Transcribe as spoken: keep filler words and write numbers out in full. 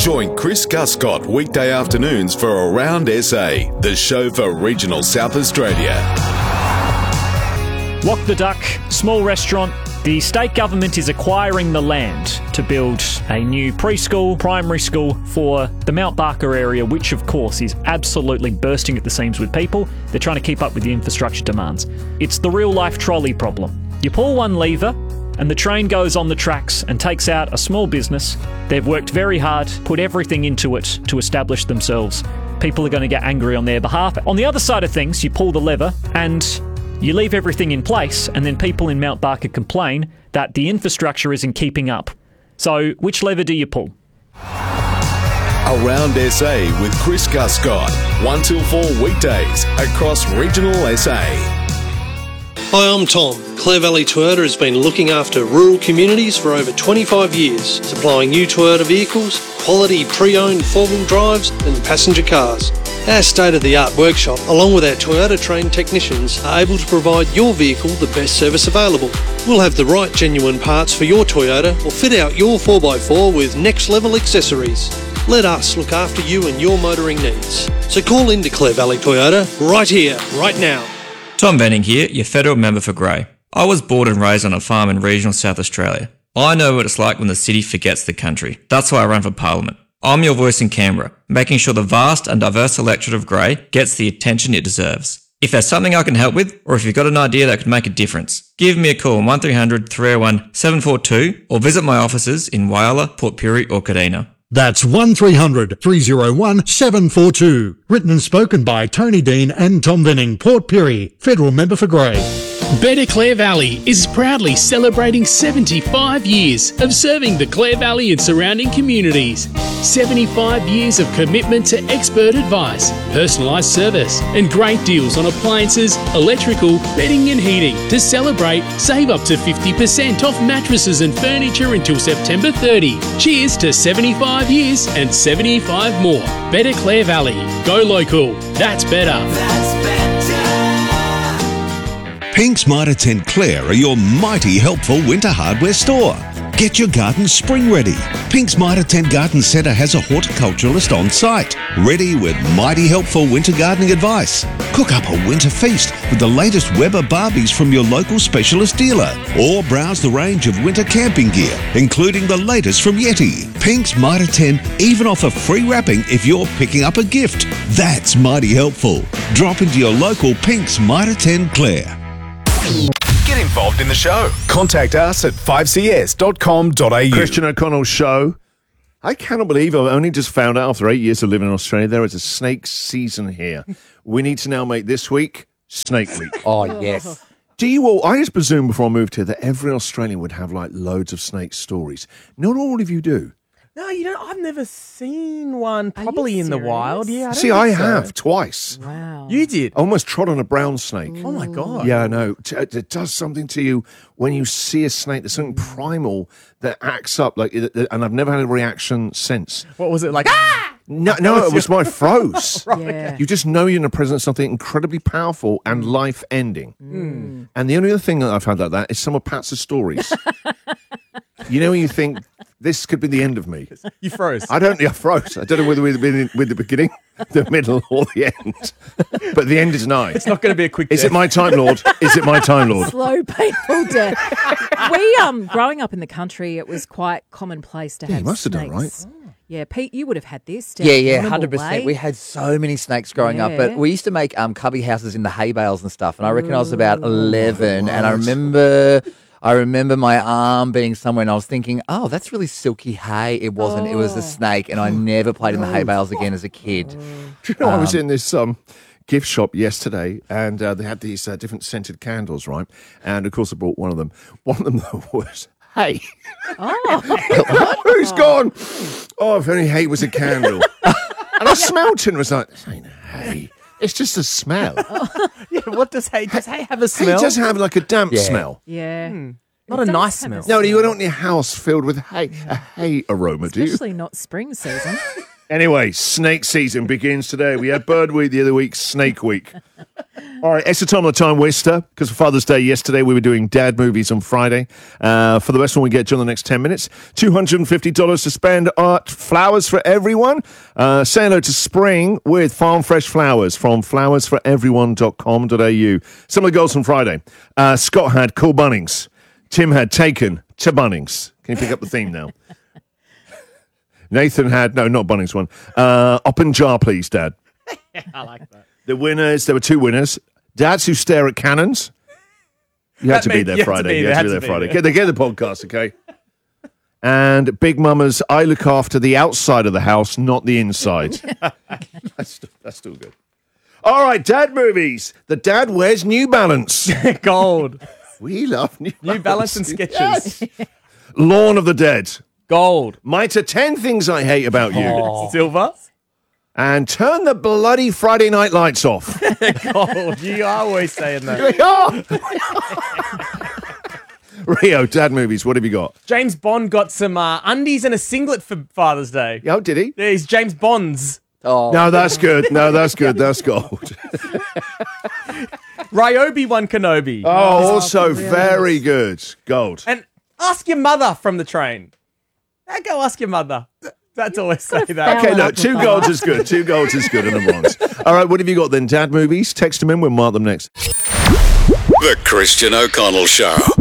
Join Chris Guscott weekday afternoons for Around S A, the show for regional South Australia. Walk the Duck, small restaurant. The state government is acquiring the land to build a new preschool, primary school for the Mount Barker area, which of course is absolutely bursting at the seams with people. They're trying to keep up with the infrastructure demands. It's the real-life trolley problem. You pull one lever and the train goes on the tracks and takes out a small business. They've worked very hard, put everything into it to establish themselves. People are going to get angry on their behalf. On the other side of things, you pull the lever and you leave everything in place, and then people in Mount Barker complain that the infrastructure isn't keeping up. So, which lever do you pull? Around S A with Chris Guscott, one till four weekdays across regional S A. Hi, I'm Tom. Clare Valley Toyota has been looking after rural communities for over twenty-five years, supplying new Toyota vehicles, quality pre-owned four-wheel drives and passenger cars. Our state-of-the-art workshop, along with our Toyota-trained technicians, are able to provide your vehicle the best service available. We'll have the right genuine parts for your Toyota or fit out your four by four with next-level accessories. Let us look after you and your motoring needs. So call into Clare Valley Toyota right here, right now. Tom Benning here, your federal member for Grey. I was born and raised on a farm in regional South Australia. I know what it's like when the city forgets the country. That's why I run for Parliament. I'm your voice in Canberra, making sure the vast and diverse electorate of Grey gets the attention it deserves. If there's something I can help with, or if you've got an idea that could make a difference, give me a call on one three hundred, three oh one, seven four two or visit my offices in Whyalla, Port Pirie or Kadina. That's one three hundred, three oh one, seven four two. Written and spoken by Tony Dean and Tom Benning, Port Pirie, Federal Member for Grey. Better Clare Valley is proudly celebrating seventy-five years of serving the Clare Valley and surrounding communities. seventy-five years of commitment to expert advice, personalised service and great deals on appliances, electrical, bedding and heating. To celebrate, save up to fifty percent off mattresses and furniture until September thirtieth. Cheers to seventy-five years and seventy-five more. Better Clare Valley. Go local. That's better. That's better. Pink's Mitre ten Clare are your mighty helpful winter hardware store. Get your garden spring ready. Pink's Mitre ten Garden Centre has a horticulturalist on site, ready with mighty helpful winter gardening advice. Cook up a winter feast with the latest Weber Barbies from your local specialist dealer, or browse the range of winter camping gear, including the latest from Yeti. Pink's Mitre ten even offer free wrapping if you're picking up a gift. That's mighty helpful. Drop into your local Pink's Mitre ten Clare. Get involved in the show. Contact us at five c s dot com dot a u. Christian O'Connell's show. I cannot believe I've only just found out after eight years of living in Australia there is a snake season here. We need to now make this week Snake Week. Oh, yes. Do you all, I just presumed before I moved here that every Australian would have like loads of snake stories. Not all of you do. No, you know, I've never seen one probably in the wild. Yeah, I don't See, I think so. have twice. Wow. You did? I almost trod on a brown snake. Oh, my God. Yeah, I know. T- It does something to you when you see a snake. There's something primal that acts up, like, and I've never had a reaction since. What was it like? Ah! No, no, it was my froze. Right. Yeah. You just know you're in the presence of something incredibly powerful and life-ending. Mm. And the only other thing that I've had like that is some of Pat's stories. You know when you think, this could be the end of me. You froze. I don't I froze. I don't know whether we've been in, with the beginning, the middle, or the end. But the end is nigh. It's not going to be a quick Is death. it my time, Lord? Is it my time, Lord? Slow, painful death. We, um, growing up in the country, it was quite commonplace to Yeah, have you must have snakes. done, right? Yeah, Pete, you would have had this. down Yeah, yeah, Warrnambool one hundred percent. Way. We had so many snakes growing up, Yeah. but we used to make um, cubby houses in the hay bales and stuff, and I reckon I was about eleven, and I remember... I remember my arm being somewhere and I was thinking, oh, that's really silky hay. It wasn't. It was a snake, and I never played in the hay bales again as a kid. Do you know, I was Um, in this um, gift shop yesterday, and uh, they had these uh, different scented candles, right? And, of course, I bought one of them. One of them, though, was hay. Oh. Who's gone? Oh, if only hay was a candle. And I smelt it and was like, this ain't hay. It's just a smell. Yeah, what does hay? Does hay have a Hay smell? does have like a damp Yeah. smell. Yeah. Not It a does nice have a smell. No, you don't want your house filled with hay, a hay aroma, do you? Especially not spring season. Anyway, snake season begins today. We had Bird Week the other week, Snake Week. All right, extra time on the time waster, because for Father's Day yesterday, we were doing dad movies on Friday. Uh, for the best one, we get you in the next ten minutes. two hundred fifty dollars to spend at Flowers for Everyone. Uh, say hello to spring with Farm Fresh Flowers from flowers for everyone dot com dot a u. Some of the goals from Friday. Uh, Scott had Cool Bunnings. Tim had Taken to Bunnings. Can you pick up the theme now? Nathan had, no, not Bunnings one. Uh, Up and Jar, please, Dad. I like that. The winners, there were two winners. Dads who stare at cannons. You had That to be made- there you had to Friday. be You there, had to be had there to be Friday. there. Get the, get the podcast, okay? And Big Mama's, I look after the outside of the house, not the inside. that's, still, that's still good. All right, dad movies. The dad wears New Balance. Gold. We love New Balance. New Balance and Skechers. Yes. Lawn of the Dead. Gold. Mitre ten Things I Hate About You. Oh. Silver. And Turn the Bloody Friday Night Lights Off. Gold. You are always saying that. Rio, dad movies, what have you got? James Bond got some uh, undies and a singlet for Father's Day. Oh, did he? Yeah, he's James Bond's. Oh. No, that's good. No, that's good. That's gold. Ryobi won Kenobi. Oh, also very good. Gold. And ask your mother from the train. Now go ask your mother. That's always say that. Okay, look, two golds is good. Two golds is good and a bronze. All right, what have you got then? Dad movies? Text them in. We'll mark them next. The Christian O'Connell Show.